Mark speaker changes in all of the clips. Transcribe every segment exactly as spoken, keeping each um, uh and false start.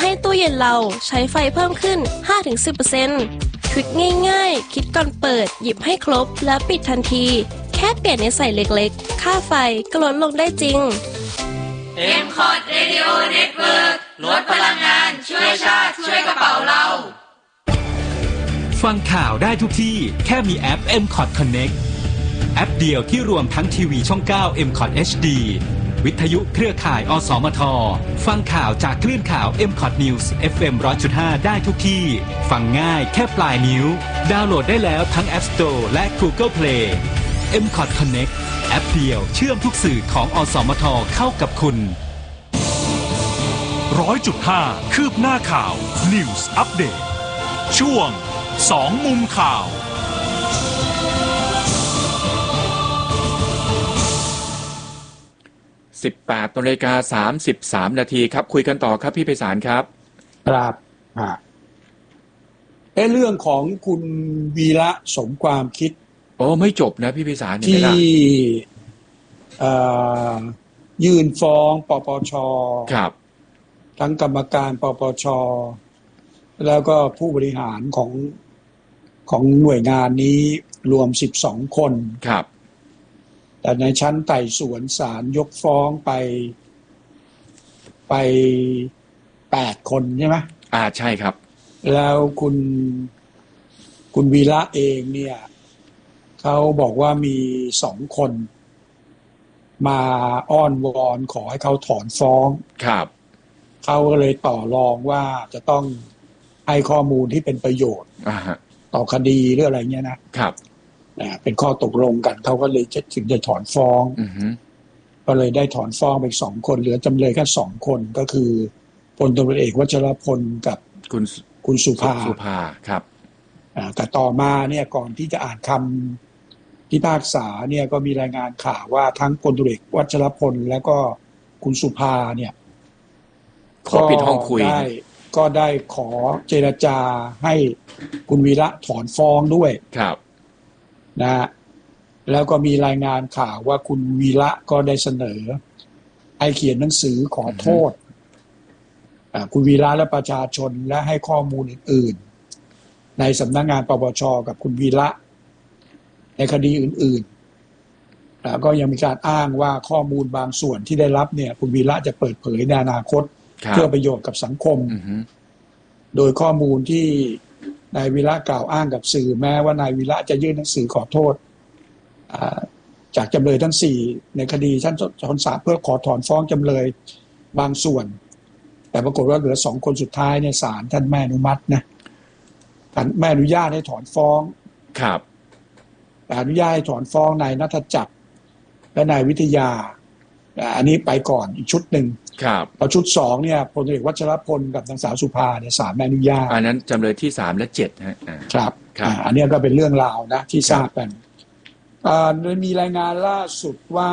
Speaker 1: ให้ตู้เย็นเราใช้ไฟเพิ่มขึ้น ห้าถึงสิบเปอร์เซ็นต์ ทริคง่ายๆคิดก่อนเปิดหยิบให้ครบและปิดทันทีแค่เปลี่ยนนิสัยเล็กๆค่าไฟก็ลดลงได้จริง
Speaker 2: เอ็ม คอท Radio Network ลดพลังงานช่วยชาติช่วยกระเป๋าเรา
Speaker 3: ฟังข่าวได้ทุกที่แค่มีแอป เอ็ม คอท Connect แอปเดียวที่รวมทั้งทีวีช่อง เก้า เอ็ม คอท เอช ดี วิทยุเครือข่าย อสมท ฟังข่าวจากคลื่นข่าว เอ็ม คอท News เอฟ เอ็ม หนึ่งร้อยจุดห้า ได้ทุกที่ฟังง่ายแค่ปลายนิ้วดาวน์โหลดได้แล้วทั้ง App Store และ Google Play เอ็ม คอท Connect แอปเดียวเชื่อมทุกสื่อของอสมทเข้ากับคุณ
Speaker 4: ร้อยจุดห้า คืบหน้าข่าว News Update ช่วงสองมุมข่าว
Speaker 5: สิบแปดนาฬิกาสามสิบสามนาทีครับคุยกันต่อครับพี่ไพศาลครับ
Speaker 6: ครับฮะเอ้เรื่องของคุณวีระสมความคิด
Speaker 5: โอ้ไม่จบนะพี่ไพศาล
Speaker 6: ที่ยื่นฟ้องปปช
Speaker 5: ครับ
Speaker 6: ทั้งกรรมการปปชแล้วก็ผู้บริหารของของหน่วยงานนี้รวมสิบสองคน
Speaker 5: ครับ
Speaker 6: แต่ในชั้นไต่สวนศาลยกฟ้องไปไปแปดคนใช่ไหม
Speaker 5: อ่าใช่ครับ
Speaker 6: แล้วคุณคุณวีระเองเนี่ยเขาบอกว่ามีสองคนมาอ้อนวอนขอให้เขาถอนฟ้อง
Speaker 5: ครับ
Speaker 6: เขาก็เลยต่อรองว่าจะต้องให้ข้อมูลที่เป็นประโยชน์ต่อคดีหรืออะไรเงี้ยนะครับเป็นข้อตกลงกันเขาก็เลยจะถึงจะถอนฟ้องก็เลยได้ถอนฟ้องไปสองคนเหลือจำเลยแค่สองคนก็คือพลตำรวจเอกวชรพลกับ
Speaker 5: คุณ
Speaker 6: คุณสุภา
Speaker 5: สุภาครับ
Speaker 6: แต่ต่อมาเนี่ยก่อนที่จะอ่านคำพิพากษาเนี่ยก็มีรายงานข่าวว่าทั้งพลตำรวจเอกวชรพลแล้วก็คุณสุภาเนี่ย
Speaker 5: ขอปิดห้องคุย
Speaker 6: ได้ก็ได้ขอเจรจาให้คุณวีระถอนฟ้องด้วย
Speaker 5: ครับ
Speaker 6: นะแล้วก็มีรายงานข่าวว่าคุณวีระก็ได้เสนอให้เขียนหนังสือขอโทษคุณวีระและประชาชนและให้ข้อมูลอื่นๆในสำนักงานปปชกับคุณวีระในคดีอื่นๆแล้วก็ยังมีการอ้างว่าข้อมูลบางส่วนที่ได้รับเนี่ยคุณวีระจะเปิดเผยในอนาคตเพื่อประโยชน์กับสังคมโดยข้อมูลที่นายวีระกล่าวอ้างกับสื่อแม้ว่านายวีระจะยื่นหนังสือขอโทษจากจำเลยทั้งสี่ในคดีชั้นศาลเพื่อขอถอนฟ้องจำเลยบางส่วนแต่ปรากฏว่าเหลือสองคนสุดท้ายเนี่ยศาลท่านไม่อนุมัตินะท่านไม่อนุญาตให้ถอนฟ้อง
Speaker 5: ครับ
Speaker 6: แต่อนุญาตให้ถอนฟ้องนายณัฐจักรและนายวิทยาอันนี้ไปก่อนอีกชุดหนึ่ง
Speaker 5: ครับ
Speaker 6: พอชุดสองเนี่ยพลเอกวัชรพลกับนางสาวสุภาเนี่ยศาลไม่อนุญาต
Speaker 5: อันนั้นจำเลยที่สามและเจ็ดฮะ
Speaker 6: ครับอันนี้ก็เป็นเรื่องราวนะที่ทราบกันมีรายงานล่าสุดว่า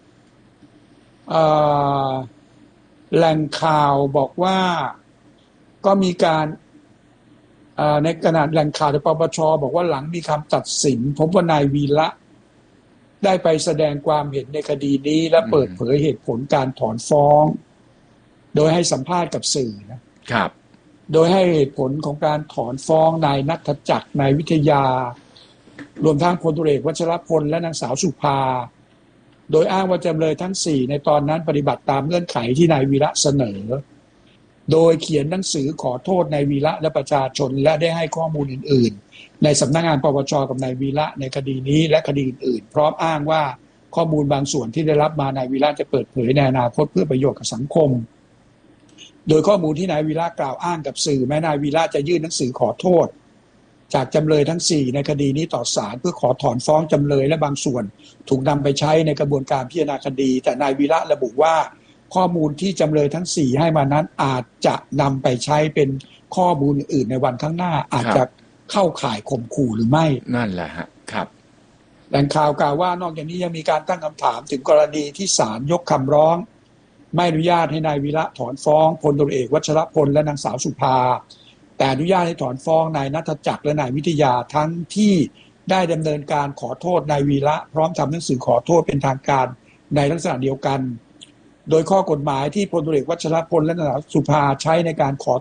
Speaker 6: แหล่งข่าวบอกว่าก็มีการในขณะแหล่งข่าวในปปชบอกว่าหลังมีคำตัดสินพบว่านายวีระได้ไปแสดงความเห็นในคดีนี้และเปิดเผยเหตุผลการถอนฟ้องโดยให้สัมภาษณ์กับสื่อนะครับโดยให้เหตุผลของการถอนฟ้องนายณัฐจักรนายวิทยารวมทั้งพลตำรวจเอกวชรพลและนางสาวสุภาโดยอ้างว่าจำเลยทั้งสี่ในตอนนั้นปฏิบัติตามเงื่อนไขที่นายวีระเสนอโดยเขียนหนังสือขอโทษนายวีระและประชาชนและได้ให้ข้อมูลอื่นๆในสำนักงานปปชกับนายวีระในคดีนี้และคดีอื่นๆพร้อมอ้างว่าข้อมูลบางส่วนที่ได้รับมานายวีระจะเปิดเผยในอนาคตเพื่อประโยชน์กับสังคมโดยข้อมูลที่นายวีระกล่าวอ้างกับสื่อแม้นายวีระจะยื่นหนังสือขอโทษจากจำเลยทั้งสี่ในคดีนี้ต่อศาลเพื่อขอถอนฟ้องจำเลยและบางส่วนถูกนำไปใช้ในกระบวนการพิจารณาคดีแต่นายวีระระบุว่าข้อมูลที่จำเลยทั้งสี่ให้มานั้นอาจจะนำไปใช้เป็นข้อมูลอื่นในวันข้างหน้าอาจจะเข้าข่ายข่มขู่หรือไม่
Speaker 5: นั่นแหละฮะครับ
Speaker 6: แหล่งข่าวกล่าวว่านอกจากนี้ยังมีการตั้งคำถามถึงกรณีที่ศาลยกคำร้องไม่อนุญาตให้นายวีระถอนฟ้องพลตำรวจเอกวชรพลและนางสาวสุภาแต่อนุญาตให้ถอนฟ้องนายณัฐจักรและนายวิทยาทั้งที่ได้ดำเนินการขอโทษนายวีระพร้อมทำหนังสือขอโทษเป็นทางการในลักษณะเดียวกันโดยข้อกฎหมายที่พลตำรวจเอกวชรพลและนางสาวสุภาใช้ในการขอ